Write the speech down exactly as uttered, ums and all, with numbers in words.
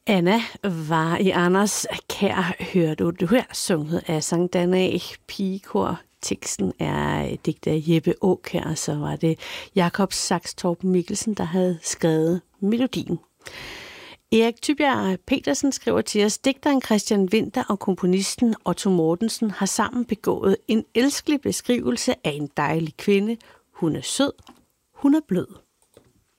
Anna var i Anders Kær, hører du det her, sunget af Sankt Danne Pigekor. Teksten er digt af Jeppe Aakjær, og så var det Jakob Saxtorp Mikkelsen, der havde skrevet melodien. Erik Tybjerg Petersen skriver til os, digteren Christian Winther og komponisten Otto Mortensen har sammen begået en elskelig beskrivelse af en dejlig kvinde. Hun er sød, hun er blød.